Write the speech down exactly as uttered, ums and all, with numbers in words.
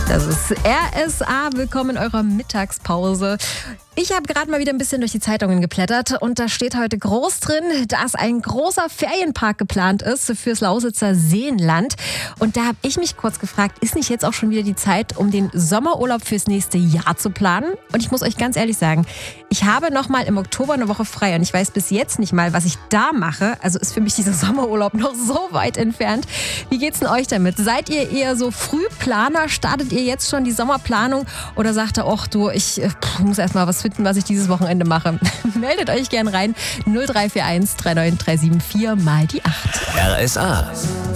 Das ist R S A. Willkommen in eurer Mittagspause. Ich habe gerade mal wieder ein bisschen durch die Zeitungen geblättert und da steht heute groß drin, dass ein großer Ferienpark geplant ist fürs Lausitzer Seenland. Und da habe ich mich kurz gefragt, ist nicht jetzt auch schon wieder die Zeit, um den Sommerurlaub fürs nächste Jahr zu planen? Und ich muss euch ganz ehrlich sagen, ich habe noch mal im Oktober eine Woche frei und ich weiß bis jetzt nicht mal, was ich da mache. Also ist für mich dieser Sommerurlaub noch so weit entfernt. Wie geht's denn euch damit? Seid ihr eher so Frühplaner? Startet ihr jetzt schon die Sommerplanung? Oder sagt ihr, ach du, ich pff, muss erst mal was finden, was ich dieses Wochenende mache? Meldet euch gern rein. null drei vier eins drei neun drei sieben vier mal die acht. R S A.